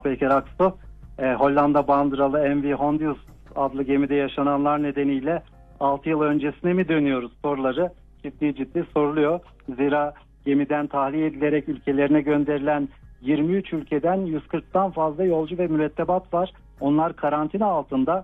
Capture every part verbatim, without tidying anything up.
Peker Aksu, e, Hollanda bandıralı M V Hondius adlı gemide yaşananlar nedeniyle altı yıl öncesine mi dönüyoruz soruları ciddi ciddi soruluyor. Zira gemiden tahliye edilerek ülkelerine gönderilen yirmi üç ülkeden yüz kırktan fazla yolcu ve mürettebat var. Onlar karantina altında.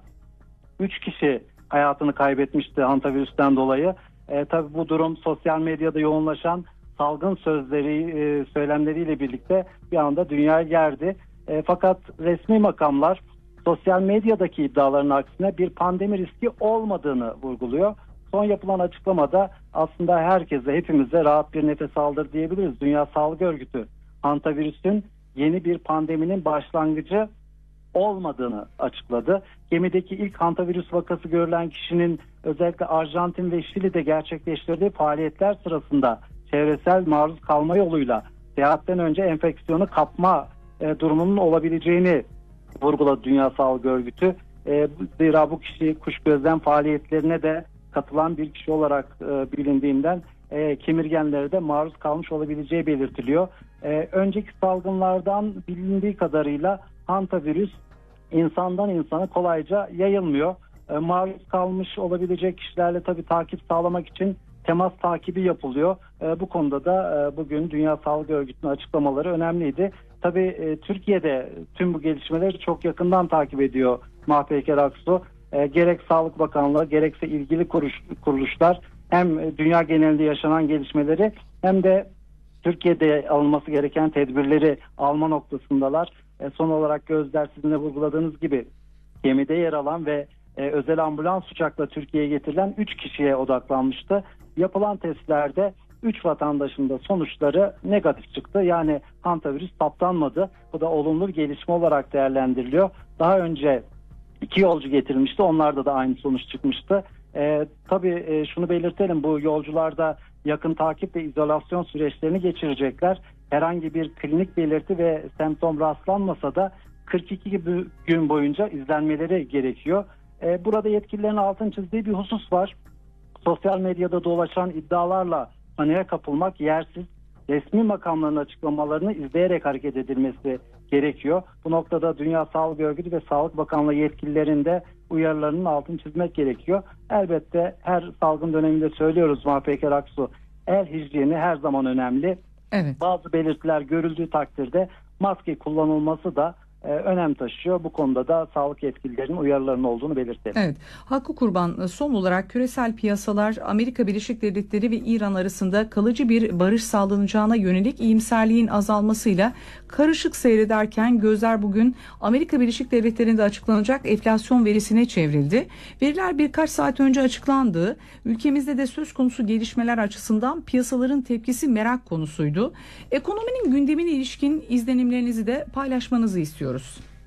üç kişi hayatını kaybetmişti hantavirüsten dolayı. E, tabii bu durum sosyal medyada yoğunlaşan salgın sözleri, e, söylemleriyle birlikte bir anda dünyayı gerdi. E, fakat resmi makamlar sosyal medyadaki iddiaların aksine bir pandemi riski olmadığını vurguluyor. Son yapılan açıklamada aslında herkese, hepimize rahat bir nefes aldır diyebiliriz. Dünya Sağlık Örgütü hantavirüsün yeni bir pandeminin başlangıcı olmadığını açıkladı. Gemideki ilk hantavirüs vakası görülen kişinin özellikle Arjantin ve Şili'de gerçekleştirdiği faaliyetler sırasında çevresel maruz kalma yoluyla seyahatten önce enfeksiyonu kapma e, durumunun olabileceğini vurguladı Dünya Sağlık Örgütü. E, zira bu kişi kuş gözlem faaliyetlerine de katılan bir kişi olarak e, bilindiğinden e, kemirgenlere de maruz kalmış olabileceği belirtiliyor. E, önceki salgınlardan bilindiği kadarıyla hantavirüs insandan insana kolayca yayılmıyor. E, maruz kalmış olabilecek kişilerle tabii takip sağlamak için temas takibi yapılıyor. E, bu konuda da e, bugün Dünya Sağlık Örgütü'nün açıklamaları önemliydi. Tabii e, Türkiye'de tüm bu gelişmeleri çok yakından takip ediyor Mahpeker Aksu. E, gerek Sağlık Bakanlığı gerekse ilgili kuruş, kuruluşlar hem dünya genelinde yaşanan gelişmeleri hem de Türkiye'de alınması gereken tedbirleri alma noktasındalar. E, son olarak gözler sizin de vurguladığınız gibi gemide yer alan ve e, özel ambulans uçakla Türkiye'ye getirilen üç kişiye odaklanmıştı. Yapılan testlerde üç vatandaşın da sonuçları negatif çıktı. Yani hantavirüs saptanmadı. Bu da olumlu bir gelişme olarak değerlendiriliyor. Daha önce iki yolcu getirilmişti. Onlarda da aynı sonuç çıkmıştı. E, tabii e, şunu belirtelim, bu yolcularda yakın takip ve izolasyon süreçlerini geçirecekler. Herhangi bir klinik belirti ve semptom rastlanmasa da kırk iki gün boyunca izlenmeleri gerekiyor. E, burada yetkililerin altını çizdiği bir husus var. Sosyal medyada dolaşan iddialarla paniğe kapılmak yersiz. Resmi makamların açıklamalarını izleyerek hareket edilmesi gerekiyor. Bu noktada Dünya Sağlık Örgütü ve Sağlık Bakanlığı yetkililerinin de uyarılarının altını çizmek gerekiyor. Elbette her salgın döneminde söylüyoruz Mahpeker Aksu, el hijyeni her zaman önemli. Evet. Bazı belirtiler görüldüğü takdirde maske kullanılması da e, önem taşıyor. Bu konuda da sağlık yetkililerinin uyarılarının olduğunu belirtelim. Evet. Hakkı Kurban, son olarak küresel piyasalar Amerika Birleşik Devletleri ve İran arasında kalıcı bir barış sağlanacağına yönelik iyimserliğin azalmasıyla karışık seyrederken gözler bugün Amerika Birleşik Devletleri'nde açıklanacak enflasyon verisine çevrildi. Veriler birkaç saat önce açıklandı. Ülkemizde de söz konusu gelişmeler açısından piyasaların tepkisi merak konusuydu. Ekonominin gündemine ilişkin izlenimlerinizi de paylaşmanızı istiyoruz.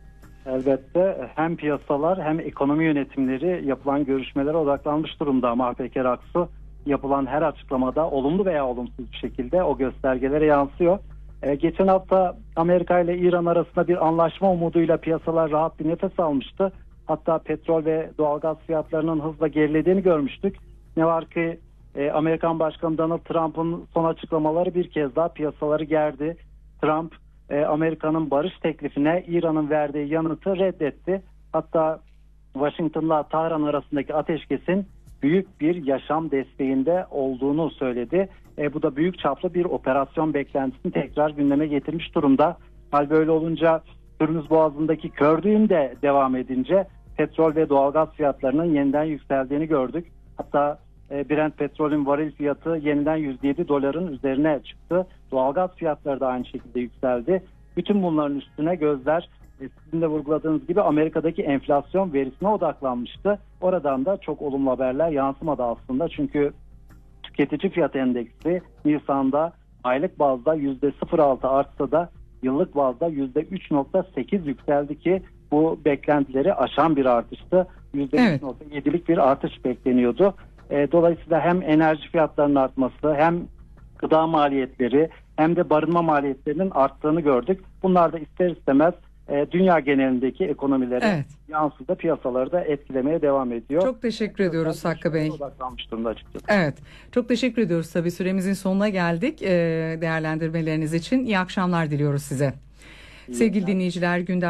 Elbette hem piyasalar hem ekonomi yönetimleri yapılan görüşmelere odaklanmış durumda Mahpeker Aksu. Yapılan her açıklamada olumlu veya olumsuz bir şekilde o göstergelere yansıyor. Ee, geçen hafta Amerika ile İran arasında bir anlaşma umuduyla piyasalar rahat bir nefes almıştı. Hatta petrol ve doğalgaz fiyatlarının hızla gerilediğini görmüştük. Ne var ki e, Amerikan Başkanı Donald Trump'ın son açıklamaları bir kez daha piyasaları gerdi. Trump Amerika'nın barış teklifine İran'ın verdiği yanıtı reddetti. Hatta Washington'la Tahran arasındaki ateşkesin büyük bir yaşam desteğinde olduğunu söyledi. E, bu da büyük çaplı bir operasyon beklentisini tekrar gündeme getirmiş durumda. Hal böyle olunca Hürmüz Boğazı'ndaki kör düğüm de devam edince petrol ve doğalgaz fiyatlarının yeniden yükseldiğini gördük. Hatta Brent petrolün varil fiyatı yeniden yüz yedi doların üzerine çıktı. Doğalgaz fiyatları da aynı şekilde yükseldi. Bütün bunların üstüne gözler sizin de vurguladığınız gibi Amerika'daki enflasyon verisine odaklanmıştı. Oradan da çok olumlu haberler yansımadı aslında. Çünkü tüketici fiyat endeksi Nisan'da aylık bazda yüzde sıfır virgül altı artsa da yıllık bazda yüzde üç virgül sekiz yükseldi ki bu beklentileri aşan bir artıştı. yüzde üç virgül yedilik bir artış bekleniyordu. Dolayısıyla hem enerji fiyatlarının artması hem gıda maliyetleri hem de barınma maliyetlerinin arttığını gördük. Bunlar da ister istemez dünya genelindeki ekonomilere evet. yansıdı, piyasaları da etkilemeye devam ediyor. Çok teşekkür ediyoruz Hakkı Bey. Odaklanmış durumda açıkçası. Evet, çok teşekkür ediyoruz. Tabii süremizin sonuna geldik. Değerlendirmeleriniz için iyi akşamlar diliyoruz size. Sevgili dinleyiciler, gündem